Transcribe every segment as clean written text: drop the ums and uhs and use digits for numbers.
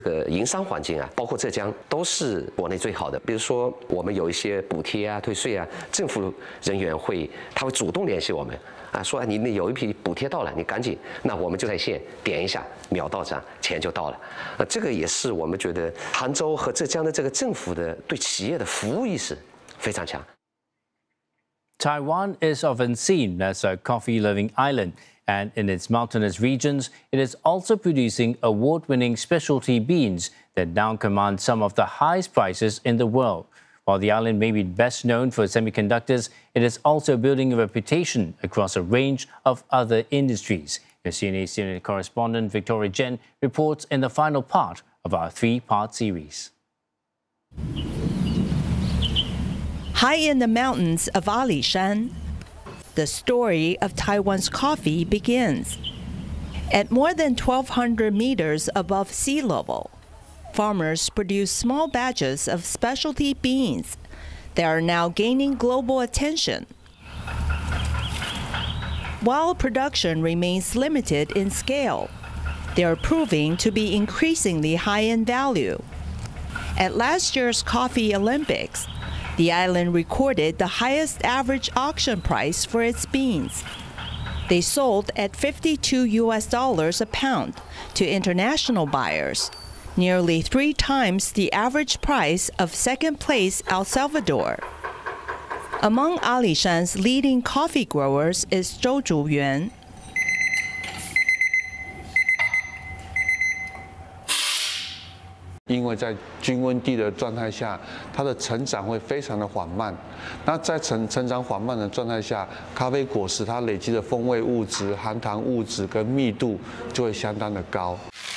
营商环境啊，包括浙江都是国内最好的。比如说，我们有一些补贴啊、退税啊，政府人员他会主动联系我们啊，说你那有一批补贴到了，你赶紧，那我们就在线点一下，秒到账，钱就到了。这个也是我们觉得杭州和浙江的这个政府的对企业的服务意识非常强。 Taiwan is often seen as a coffee-loving island. And in its mountainous regions, it is also producing award-winning specialty beans that now command some of the highest prices in the world. While the island may be best known for semiconductors, it is also building a reputation across a range of other industries. Your CNA senior correspondent Victoria Jen reports in the final part of our three-part series. High in the mountains of Alishan, the story of Taiwan's coffee begins. At more than 1,200 meters above sea level, farmers produce small batches of specialty beans that are now gaining global attention. While production remains limited in scale, they are proving to be increasingly high in value. At last year's Coffee Olympics, the island recorded the highest average auction price for its beans. They sold at $52 a pound to international buyers, nearly 3 times the average price of second place El Salvador. Among Alishan's leading coffee growers is Zhou Zhuyuan. 因为在均温地的状态下，它的成长会非常的缓慢。那在成长缓慢的状态下，咖啡果实它累积的风味物质、含糖物质跟密度就会相当的高。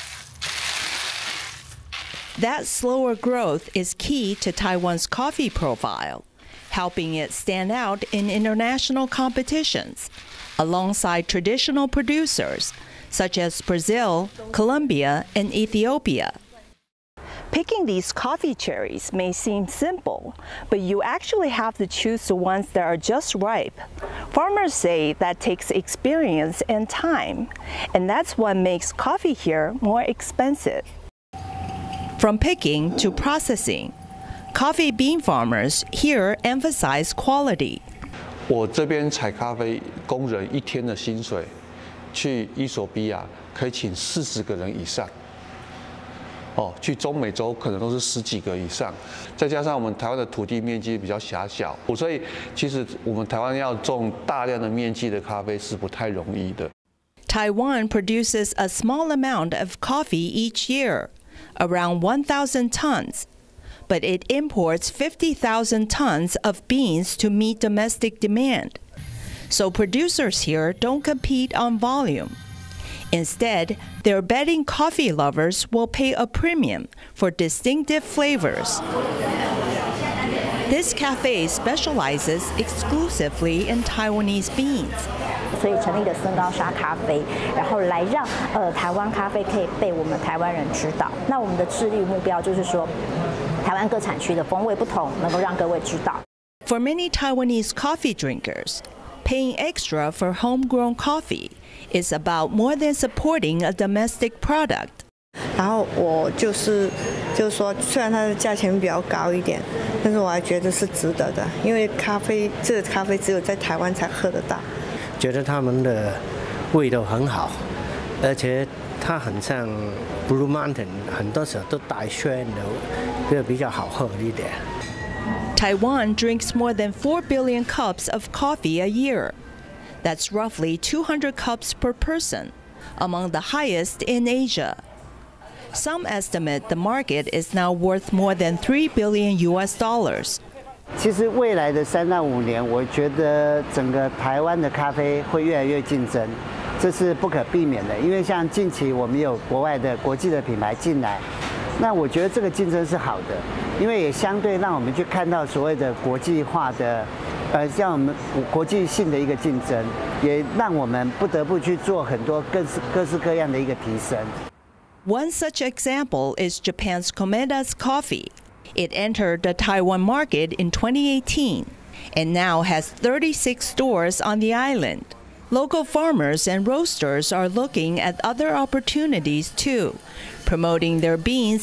That slower growth is key to Taiwan's coffee profile, helping it stand out in international competitions, alongside traditional producers such as Brazil, Colombia, and Ethiopia. Picking these coffee cherries may seem simple, but you actually have to choose the ones that are just ripe. Farmers say that takes experience and time, and that's what makes coffee here more expensive. From picking to processing, coffee bean farmers here emphasize quality. 我这边采咖啡工人一天的薪水，去伊索比亚可以请40个人以上。 去中美洲可能都是10几个以上，再加上我们台湾的土地面积比较狭小，所以其实我们台湾要种大量的面积的咖啡是不太容易的。 Taiwan produces a small amount of coffee each year, around 1,000 tons, but it imports 50,000 tons of beans to meet domestic demand. So producers here don't compete on volume. Instead, they're betting coffee lovers will pay a premium for distinctive flavors. This cafe specializes exclusively in Taiwanese beans. 所以成立了森高沙咖啡，然后来让台湾咖啡可以被我们台湾人知道。那我们的致力目标就是说，台湾各产区的风味不同，能够让各位知道。 For many Taiwanese coffee drinkers, paying extra for homegrown coffee is about more than supporting a domestic product. 然后我就是说，虽然它的价钱比较高一点，但是我还觉得是值得的，因为这个咖啡只有在台湾才喝得到。 觉得他们的味道很好，而且它很像 Blue Mountain， 很多时候都带酸的，这个比较好喝一点。 Taiwan drinks more than 4 billion cups of coffee a year. That's roughly 200 cups per person, among the highest in Asia. Some estimate the market is now worth more than $3 billion. 其实未来的3到5年，我觉得整个台湾的咖啡会越来越竞争，这是不可避免的。因为像近期我们有国际的品牌进来，那我觉得这个竞争是好的，因为也相对让我们去看到所谓的国际化的。 像我们国际性的一个竞争，也让我们不得不去做很多各式各样的一个提升。 One such example is Japan's Komeda's coffee. It entered the Taiwan market in 2018 and now has 36 stores on the island. Local farmers and roasters are looking at other opportunities too, promoting their beans